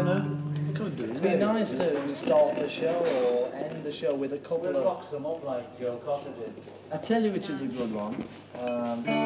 don't know. We could do. It'd be nice to start the show or end the show with a couple We'll of... box them up like Joe Cotter did. I tell you which is a good one.